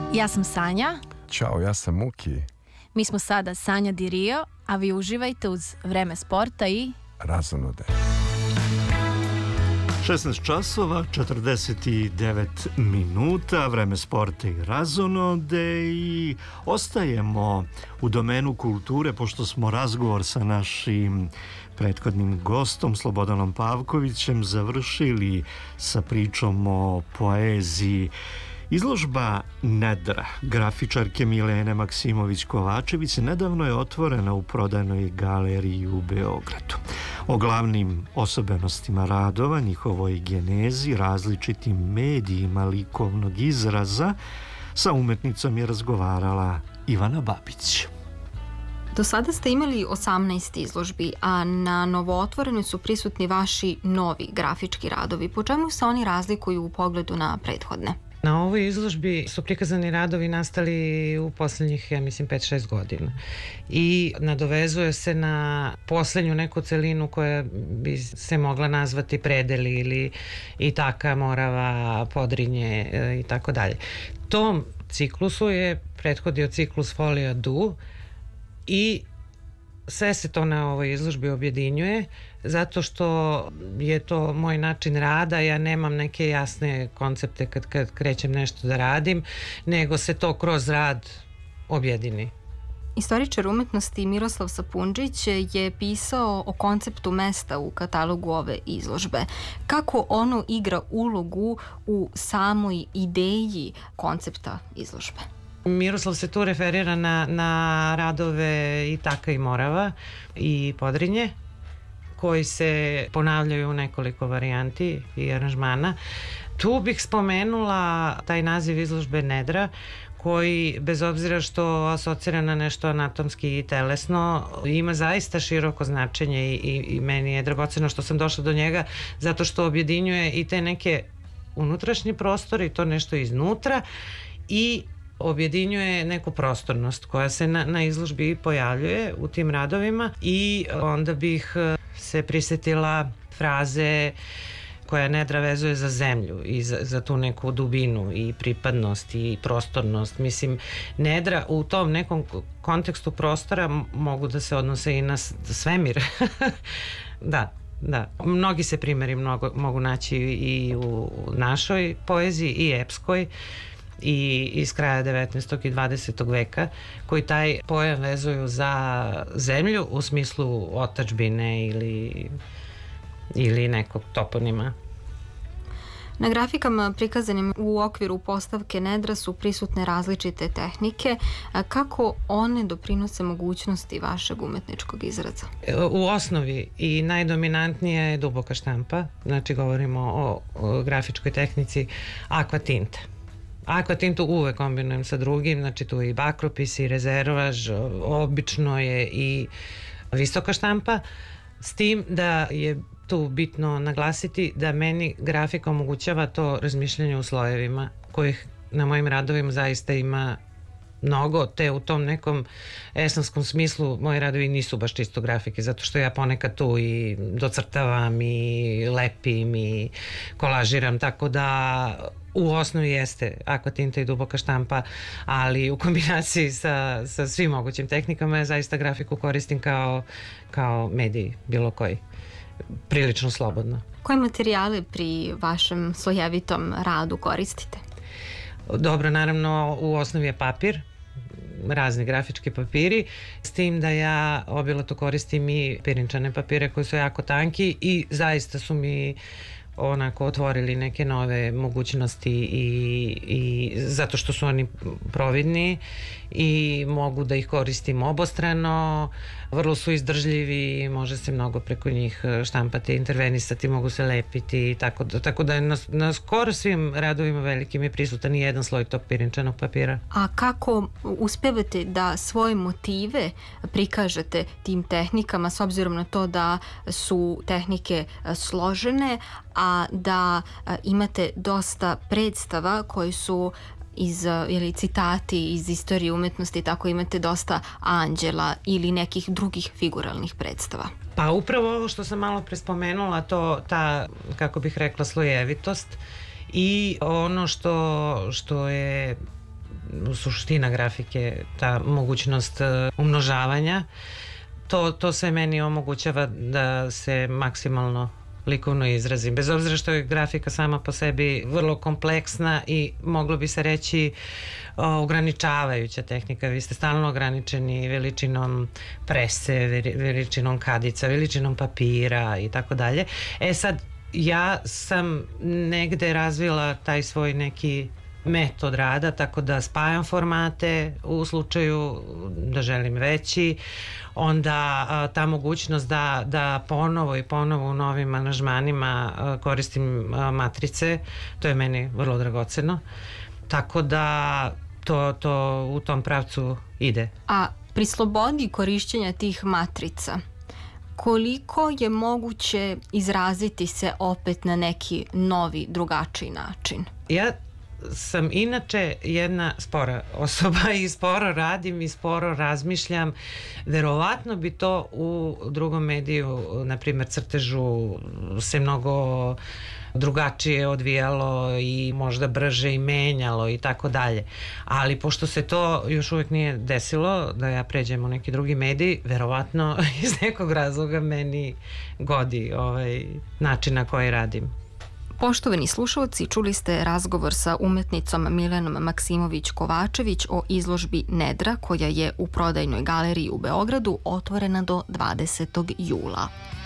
Ja sam Sanja. Ćao, ja sam Muki. Mi smo sada Sanja Di Rio, a vi uživajte uz Vreme sporta i Razonode. 16 časova, 49 minuta, Vreme sporta i Razonode, i ostajemo u domenu kulture, pošto smo razgovor sa našim prethodnim gostom Slobodanom Pavkovićem završili sa pričom o poeziji. Izložba Nedra grafičarke Milene Maksimović-Kovačević nedavno je otvorena u prodajnoj galeriji u Beogradu. O glavnim osobenostima radova, njihovoj genezi, različitim medijima likovnog izraza sa umetnicom je razgovarala Ivana Babić. Do sada ste imali 18 izložbi, a na novootvorenoj su prisutni vaši novi grafički radovi. Po čemu se oni razlikuju u pogledu na prethodne? Na ovoj izložbi su prikazani radovi nastali u poslednjih, ja mislim, 5-6 godina i nadovezuje se na poslednju neku celinu koja bi se mogla nazvati Predeli ili Itaka, Morava, Podrinje i tako dalje. Tom ciklusu je prethodio ciklus Folija Du i sve se to na ovoj izložbi objedinjuje zato što je to moj način rada. Ja nemam neke jasne koncepte kad krećem nešto da radim, nego se to kroz rad objedini. Istoričar umetnosti Miroslav Sapundžić je pisao o konceptu mesta u katalogu ove izložbe. Kako ono igra ulogu u samoj ideji koncepta izložbe? Miroslav se tu referira na radove Itaka i Morava i Podrinje, koji se ponavljaju u nekoliko varijanti i aranžmana. Tu bih spomenula taj naziv izložbe Nedra, koji, bez obzira što asocira na nešto anatomski i telesno, ima zaista široko značenje i meni je dragoceno što sam došla do njega, zato što objedinjuje i te neke unutrašnje prostore i to nešto iznutra i objedinjuje neku prostornost koja se na izložbi pojavljuje u tim radovima. I onda bih se prisetila fraze koja Nedra vezuje za zemlju i za tu neku dubinu i pripadnost i prostornost. Mislim, Nedra u tom nekom kontekstu prostora mogu da se odnose i na svemir. Da. Mnogi se primjeri mogu naći i u našoj poeziji i epskoj i iz kraja 19. i 20. veka, koji taj pojam vezuju za zemlju u smislu otadžbine ili nekog toponima. Na grafikama prikazanim u okviru postavke Nedra su prisutne različite tehnike. Kako one doprinose mogućnosti vašeg umetničkog izraza? U osnovi i najdominantnija je duboka štampa, znači govorimo o grafičkoj tehnici akvatinta. Akvatintu uvek kombinujem sa drugim, znači tu je i bakropis i rezervaž, obično je i visoka štampa, s tim da je tu bitno naglasiti da meni grafika omogućava to razmišljanje u slojevima, kojih na mojim radovima zaista ima mnogo, te u tom nekom esenskom smislu moji radovi nisu baš čisto grafike, zato što ja ponekad tu i docrtavam i lepim i kolažiram, tako da u osnovi jeste akvatinta i duboka štampa, ali u kombinaciji sa svim mogućim tehnikama ja zaista grafiku koristim kao medij bilo koji, prilično slobodno. Koje materijale pri vašem slojevitom radu koristite? Dobro, naravno u osnovi je papir, razni grafički papiri, s tim da ja obilato koristim i pirinčane papire koji su jako tanki i zaista su mi onako otvorili neke nove mogućnosti i zato što su oni providni i mogu da ih koristim obostrano, vrlo su izdržljivi, može se mnogo preko njih štampati, intervenisati, mogu se lepiti, tako da je na skoro svim radovima velikim je prisutan i jedan sloj tog pirinčanog papira. A kako uspevate da svoje motive prikažete tim tehnikama, s obzirom na to da su tehnike složene, a da imate dosta predstava koji su ili citati iz istorije umetnosti, tako imate dosta anđela ili nekih drugih figuralnih predstava? Pa upravo ovo što sam malo prespomenula, ta, kako bih rekla, slojevitost i ono što je suština grafike, ta mogućnost umnožavanja. To sve meni omogućava da se maksimalno likovno izrazim. Bez obzira što je grafika sama po sebi vrlo kompleksna i moglo bi se reći ograničavajuća tehnika. Vi ste stalno ograničeni veličinom prese, veličinom kadica, veličinom papira i tako dalje. Sad, ja sam negde razvila taj svoj neki metod rada, tako da spajam formate u slučaju da želim veći, onda ta mogućnost da ponovo i ponovo u novim aranžmanima koristim matrice, to je meni vrlo dragoceno, tako da to u tom pravcu ide. A pri slobodi korišćenja tih matrica, koliko je moguće izraziti se opet na neki novi, drugačiji način? Ja sam inače jedna spora osoba i sporo radim i sporo razmišljam. Verovatno bi to u drugom mediju, na primjer crtežu, se mnogo drugačije odvijalo i možda brže i menjalo i tako dalje. Ali pošto se to još uvijek nije desilo, da ja pređem u neki drugi medij, verovatno iz nekog razloga meni godi način na koji radim. Poštovani slušalci, čuli ste razgovor sa umetnicom Milenom Maksimović-Kovačević o izložbi Nedra koja je u prodajnoj galeriji u Beogradu otvorena do 20. jula.